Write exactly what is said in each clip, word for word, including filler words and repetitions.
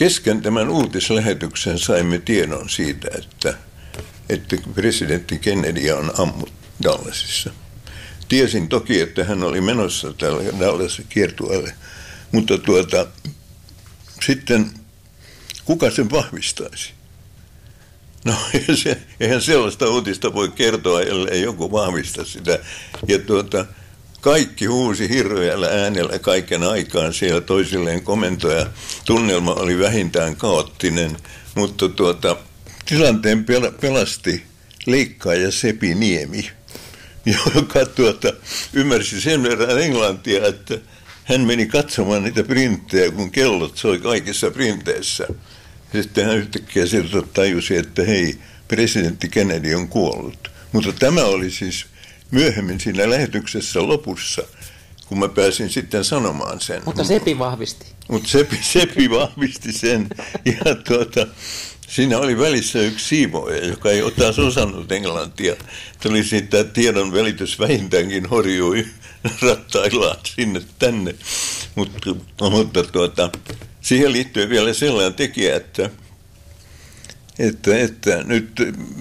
kesken tämän uutislähetyksen saimme tiedon siitä, että, että presidentti Kennedy on ammuttu Dallasissa. Tiesin toki, että hän oli menossa tälle Dallasin kiertueelle, mutta tuota, sitten kuka sen vahvistaisi? No eihän sellaista uutista voi kertoa, ellei joku vahvista sitä. Ja tuota, kaikki huusi hirveällä äänellä kaiken aikaan siellä toisilleen komentoja. Tunnelma oli vähintään kaoottinen, mutta tuota, tilanteen pelasti leikkaaja Sepi Niemi, joka tuota, ymmärsi sen verran englantia, että hän meni katsomaan niitä printtejä, kun kellot soi kaikissa printeissä. Sitten hän yhtäkkiä sieltä tajusi, että hei, presidentti Kennedy on kuollut. Mutta tämä oli siis myöhemmin siinä lähetyksessä lopussa, kun mä pääsin sitten sanomaan sen. Mutta Sepi vahvisti. Mutta Sepi, Sepi vahvisti sen. Ja tuota, siinä oli välissä yksi siivooja, joka ei ole taas osannut englantia. Tuli siitä tiedon välitys vähintäänkin horjui rattaillaan sinne tänne. Mutta, mutta tuota, siihen liittyy vielä sellainen tekijä, että, että, että nyt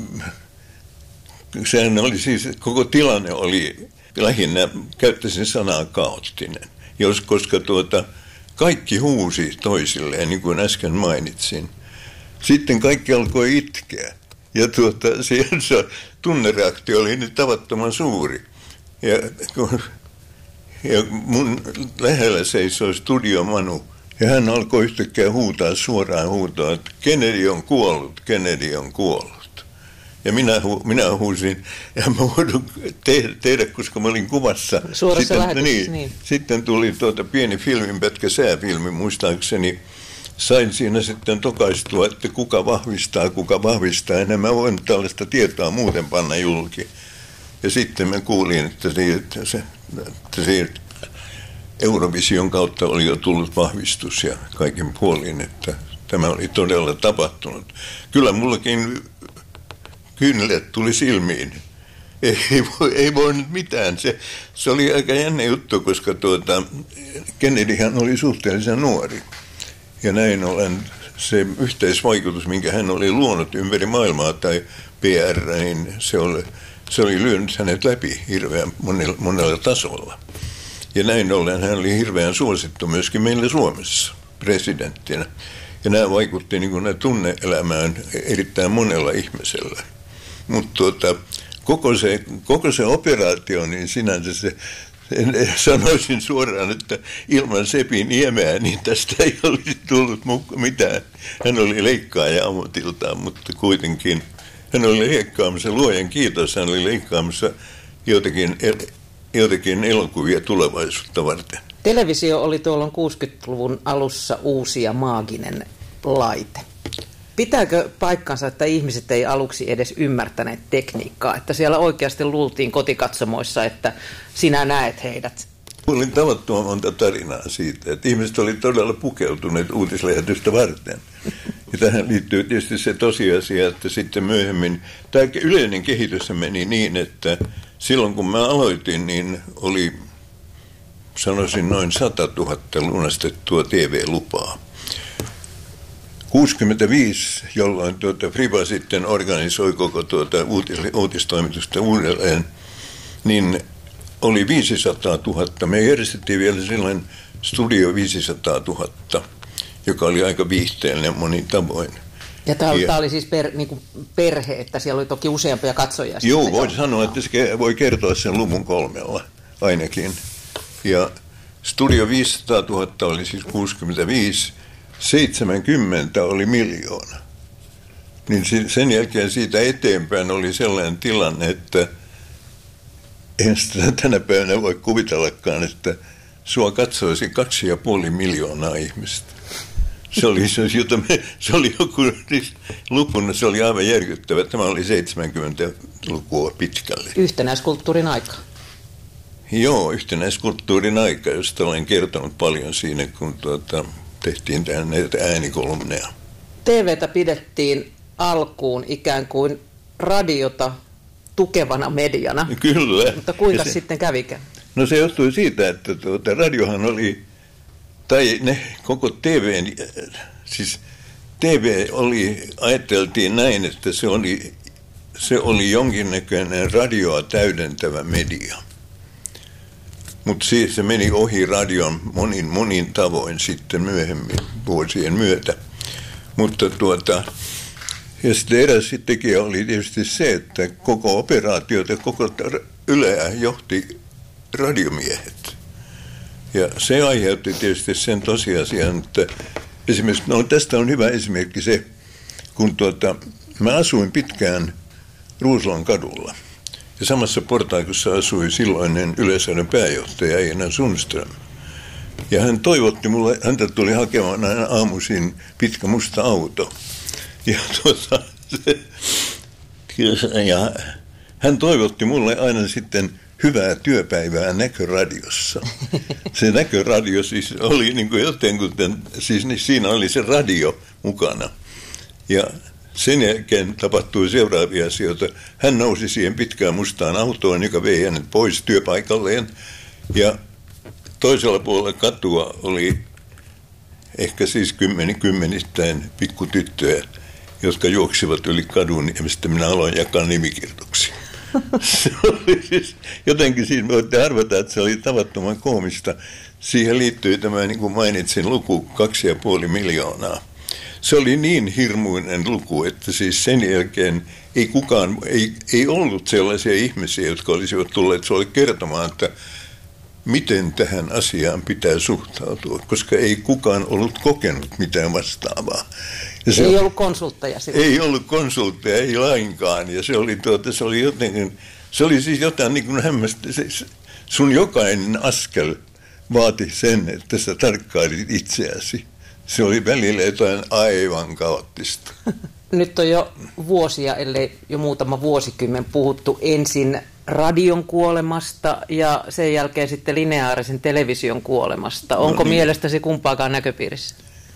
sehän oli siis, koko tilanne oli lähinnä, käyttäisin sanaa kaoottinen, jos, koska tuota, kaikki huusi toisilleen, niin kuin äsken mainitsin. Sitten kaikki alkoi itkeä ja tuota, se, se tunnereaktio oli nyt tavattoman suuri. Ja, ja mun lähellä seisoi Studio Manu. Ja hän alkoi yhtäkkiä huutaa suoraan huutoa, että Kennedy on kuollut, Kennedy on kuollut. Ja minä, hu, minä huusin, ja mä voin tehdä, tehdä, koska mä olin kuvassa. Suorassa sitten, lähetyksessä, niin, niin. Sitten tuli tuota pieni filminpätkä, sääfilmi muistaakseni. Sain siinä sitten tokaistua, että kuka vahvistaa, kuka vahvistaa. En mä voin tällaista tietoa muuten panna julki. Ja sitten mä kuulin, että se... Että se, että se Eurovision kautta oli jo tullut vahvistus ja kaikin puolin, että tämä oli todella tapahtunut. Kyllä mullakin kynnet tuli silmiin. Ei voi, ei voi nyt mitään. Se, se oli aika jännä juttu, koska tuota, Kennedyhän oli suhteellisen nuori. Ja näin ollen se yhteisvaikutus, minkä hän oli luonut ympäri maailmaa tai P R, niin se oli, se oli lyönyt hänet läpi hirveän monella, monella tasolla. Ja näin ollen hän oli hirveän suosittu myöskin meillä Suomessa presidenttinä. Ja nämä vaikutti niin kuin tunne-elämään erittäin monella ihmisellä. Mutta tuota, koko, se, koko se operaatio, niin sinänsä se, sanoisin suoraan, että ilman Sepi Niemeä, niin tästä ei olisi tullut mitään. Hän oli leikkaaja ammatiltaan, mutta kuitenkin hän oli leikkaamassa, luojan kiitos, hän oli leikkaamassa jotakin jotakin elokuvia tulevaisuutta varten. Televisio oli tuolloin kuusikymmentäluvun alussa uusi ja maaginen laite. Pitääkö paikkansa, että ihmiset ei aluksi edes ymmärtäneet tekniikkaa? Että siellä oikeasti luultiin kotikatsomoissa, että sinä näet heidät? Kuulin tavattoman monta tarinaa siitä, että ihmiset oli todella pukeutuneet uutislähetystä varten. Ja tähän liittyy tietysti se tosiasia, että sitten myöhemmin, tämä yleinen kehitys meni niin, että silloin kun mä aloitin, niin oli, sanoisin, noin sata tuhatta lunastettua T V-lupaa. kuusikymmentäviisi, jolloin tuota Friba sitten organisoi koko tuota uutis, uutistoimitusta uudelleen, niin oli viisisataatuhatta. Me järjestettiin vielä silloin Studio viisisataatuhatta, joka oli aika viihteellinen monin tavoin. Ja tämä oli, oli siis per, niin kuin perhe, että siellä oli toki useampia katsojia. Joo, voi sanoa, että se voi kertoa sen luvun kolmella ainakin. Ja Studio viisisataatuhatta oli siis kuusikymmentäviisi, seitsemänkymmentä oli miljoona. Niin sen jälkeen siitä eteenpäin oli sellainen tilanne, että eihän sitä tänä päivänä voi kuvitellakaan, että sua katsoisi kaksi ja puoli miljoonaa ihmistä. Se oli, se, jota me, se oli joku lukuna, se oli aivan järkyttävä. Tämä oli seitsemänkymmentälukua pitkälle. Yhtenäiskulttuurin aika. Joo, yhtenäiskulttuurin aika, josta olen kertonut paljon siinä, kun tuota, tehtiin tähän näitä äänikolumneja. T V:tä pidettiin alkuun ikään kuin radiota tukevana mediana. Kyllä. Mutta kuinka se, sitten kävikään? No se johtui siitä, että tuota, radiohan oli, tai ne koko T V:n, siis T V oli, ajateltiin näin, että se oli, se oli jonkinnäköinen radioa täydentävä media. Mutta siis se meni ohi radion monin, monin tavoin sitten myöhemmin vuosien myötä. Mutta tuota, ja sitten eräs tekijä oli tietysti se, että koko operaatiota, koko Yleä johti radiomiehet. Ja se aiheutti tietysti sen tosiasian, että esimerkiksi, no tästä on hyvä esimerkki se, kun tuota, mä asuin pitkään Ruusulan kadulla. Ja samassa portaikossa asui silloinen Yleisradion pääjohtaja Eina Sundström. Ja hän toivotti mulle, häntä tuli hakemaan aina aamuisin pitkä musta auto. Ja, tuota, se, ja hän toivotti mulle aina sitten hyvää työpäivää Näköradiossa. Se Näköradio siis oli niin kuin jotenkin, siis siinä oli se radio mukana. Ja sen jälkeen tapahtui seuraavia asioita. Hän nousi siihen pitkään mustaan autoon, joka vei hänet pois työpaikalleen. Ja toisella puolella katua oli ehkä siis kymmeni kymmenittäin pikkutyttöjä, jotka juoksivat yli kadun, ja mistä minä aloin jakaa nimikirjoituksia. Se oli siis, jotenkin siinä voitte arvata, että se oli tavattoman koomista. Siihen liittyi tämä, niin kuin mainitsin, luku kaksi ja puoli miljoonaa. Se oli niin hirmuinen luku, että siis sen jälkeen ei kukaan, ei, ei ollut sellaisia ihmisiä, jotka olisivat tulleet sulle kertomaan, että miten tähän asiaan pitää suhtautua, koska ei kukaan ollut kokenut mitään vastaavaa. Ja se ei ollut konsultteja silloin. Ei ollut konsultteja, ei lainkaan. Ja se oli, tuota, se oli jotenkin, se oli siis jotain niin kuin hämmästä. Se, sun jokainen askel vaati sen, että sä tarkkailit itseäsi. Se oli välillä jotain aivan kaoottista. Nyt on jo vuosia, ellei jo muutama vuosikymmen puhuttu ensin radion kuolemasta ja sen jälkeen sitten lineaarisen television kuolemasta. Onko no niin. mielestäsi kumpaakaan näköpiirissä?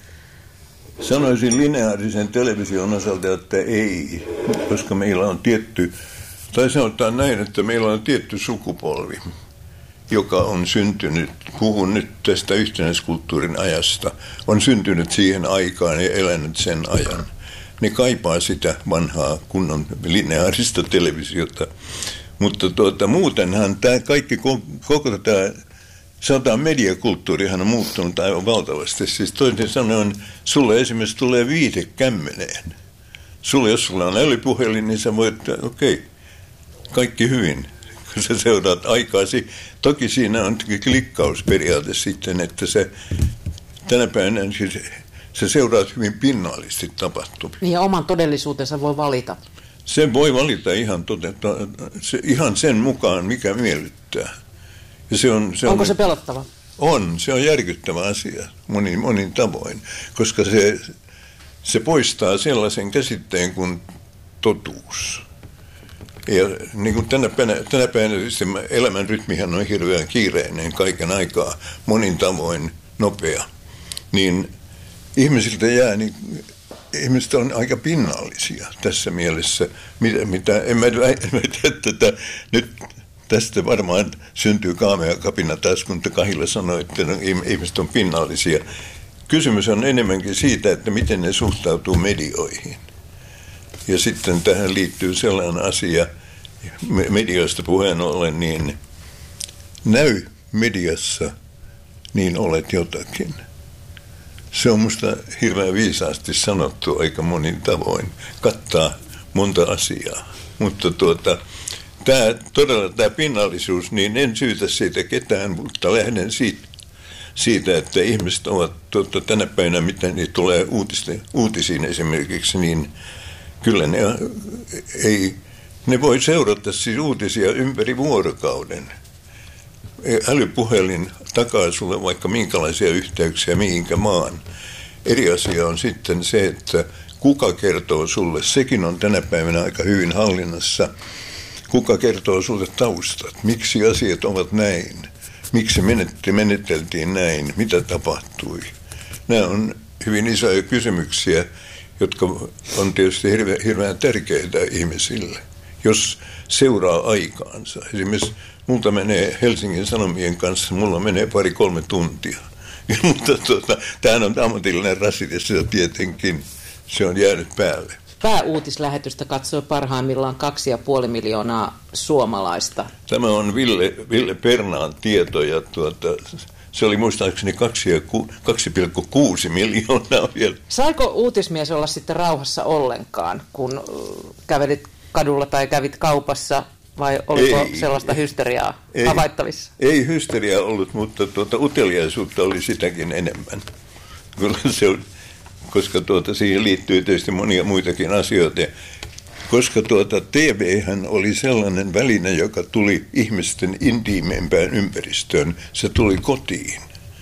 Sanoisin lineaarisen television osalta, että ei, koska meillä on tietty, tai sanotaan näin, että meillä on tietty sukupolvi, joka on syntynyt, puhun nyt tästä yhtenäiskulttuurin ajasta, on syntynyt siihen aikaan ja elänyt sen ajan. Ne kaipaa sitä vanhaa kunnon lineaarista televisiota. Mutta tuota, muutenhan tämä kaikki, koko tämä, sanotaan mediakulttuurihan on muuttunut aivan valtavasti. Siis toisin sanoen, sulle esimerkiksi tulee viite kämmeneen. Sulle, jos sulla on älypuhelin, niin sä voit, okei, okay, kaikki hyvin, kun sä seuraat aikaasi. Toki siinä on klikkausperiaate sitten, että se tänä päivänä siis, sä seuraat hyvin pinnallisesti tapahtumia. Ja oman todellisuutensa voi valita. Se voi valita ihan, totetta, se, ihan sen mukaan, mikä miellyttää. Ja se on, se Onko on, se pelottava? On, se on järkyttävä asia monin, monin tavoin, koska se, se poistaa sellaisen käsitteen kuin totuus. Ja niin kuin tänä päivänä, tänä päivänä elämän rytmihän on hirveän kiireinen kaiken aikaa, monin tavoin nopea, niin ihmisiltä jää, niin ihmiset on aika pinnallisia tässä mielessä, mitä, mitä en mä, en mä tiedä, että nyt tästä varmaan syntyy kaamea kapina taas, kun Kahila sanoi, että no, ihmiset on pinnallisia. Kysymys on enemmänkin siitä, että miten ne suhtautuu medioihin. Ja sitten tähän liittyy sellainen asia, medioista puheen ollen, niin näy mediassa, niin olet jotakin. Se on musta hirveän viisaasti sanottu aika monin tavoin, kattaa monta asiaa. Mutta tuota, tämä, todella tämä pinnallisuus, niin en syytä siitä ketään, mutta lähden siitä, siitä että ihmiset ovat tuota, tänä päivänä, mitä niitä tulee uutisten, uutisiin esimerkiksi, niin kyllä ne, ei, ne voi seurata siis uutisia ympäri vuorokauden. Älypuhelin takaa sulle vaikka minkälaisia yhteyksiä mihinkä maan. Eri asia on sitten se, että kuka kertoo sulle, sekin on tänä päivänä aika hyvin hallinnassa, kuka kertoo sulle taustat, miksi asiat ovat näin, miksi meneteltiin näin, mitä tapahtui. Nämä on hyvin isoja kysymyksiä, jotka on tietysti hirveän, hirveän tärkeitä ihmisille, jos seuraa aikaansa. Esimerkiksi multa menee Helsingin Sanomien kanssa, mulla menee pari-kolme tuntia. Mutta tuota, tämähän on ammatillinen rasite, sitä tietenkin. se on jäänyt päälle. Pääuutislähetystä katsoi parhaimmillaan kaksi ja puoli miljoonaa suomalaista. Tämä on Ville, Ville Pernaan tieto ja tuota, se oli muistaakseni kaksi pilkku kuusi miljoonaa vielä. Saiko uutismies olla sitten rauhassa ollenkaan, kun kävelit kadulla tai kävit kaupassa, vai oliko ei, sellaista hysteriaa ei, havaittavissa? Ei hysteriaa ollut, mutta tuota, uteliaisuutta oli sitäkin enemmän. Kyllä se on, koska tuota, siihen liittyy tietysti monia muitakin asioita. Koska tuota, T V:hän oli sellainen väline, joka tuli ihmisten intiimeimpään ympäristöön. Se tuli kotiin.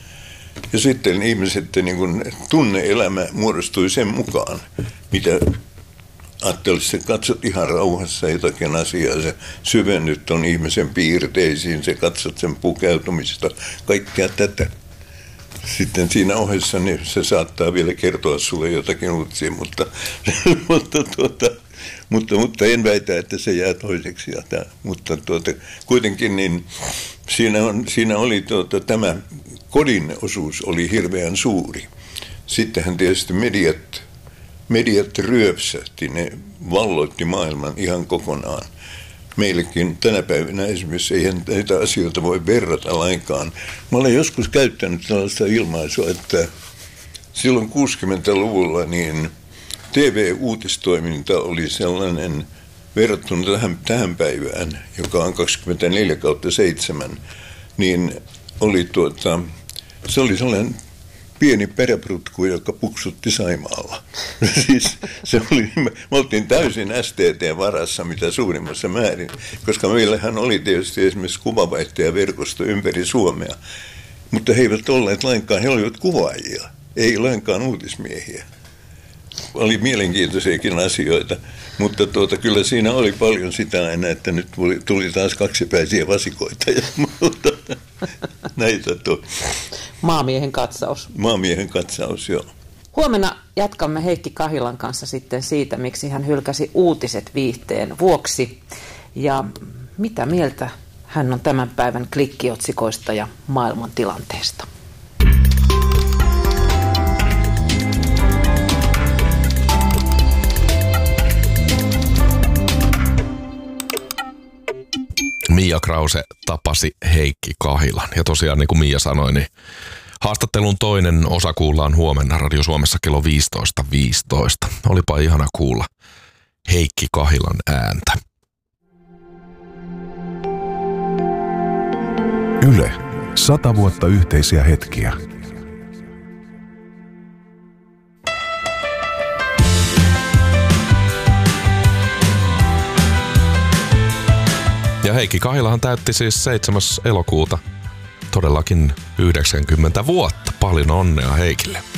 Ja sitten ihmiset, niin kun tunne-elämä muodostui sen mukaan, mitä ajattelisi, että katsot ihan rauhassa jotakin asiaa, sä syvennyt on ihmisen piirteisiin, sä katsot sen pukeutumista, kaikkea tätä. Sitten siinä ohessa niin se saattaa vielä kertoa sulle jotakin uutisia, mutta, mutta, tuota, mutta, mutta en väitä, että se jää toiseksi. Ja tämä, mutta tuota, kuitenkin niin siinä, on, siinä oli tuota, tämä kodin osuus oli hirveän suuri. Sittenhän tietysti mediat, mediat ryöpsähti, ne valloitti maailman ihan kokonaan. Meillekin tänä päivänä esimerkiksi ei näitä asioita voi verrata lainkaan. Mä olen joskus käyttänyt sellaista ilmaisua, että silloin kuusikymmentäluvulla niin T V-uutistoiminta oli sellainen verrattuna tähän, tähän päivään, joka on kaksikymmentäneljä kautta seitsemän, niin oli tuota, se oli sellainen pieni peräprutku, joka puksutti Saimaalla. Siis se oli, me oltiin täysin S T T:n varassa mitä suurimmassa määrin, koska meillähän oli tietysti esimerkiksi kuvavaihtajaverkosto ympäri Suomea, mutta he eivät olleet lainkaan, he olivat kuvaajia, ei lainkaan uutismiehiä. Oli mielenkiintoisiakin asioita, mutta tuota, kyllä siinä oli paljon sitä aina, että nyt tuli taas kaksipäisiä vasikoita ja muuta. Näitä tuo. Maamiehen katsaus. Maamiehen katsaus, joo. Huomenna jatkamme Heikki Kahilan kanssa sitten siitä, miksi hän hylkäsi uutiset viihteen vuoksi. Ja mitä mieltä hän on tämän päivän klikkiotsikoista ja maailman tilanteesta. Mia Krause tapasi Heikki Kahilan. Ja tosiaan niin kuin Mia sanoi, niin haastattelun toinen osa kuullaan huomenna Radio Suomessa kello viisitoista viisitoista. Olipa ihana kuulla Heikki Kahilan ääntä. Yle. Sata vuotta yhteisiä hetkiä. Ja Heikki Kahilahan täytti siis seitsemäs elokuuta todellakin yhdeksänkymmentä vuotta. Paljon onnea Heikille.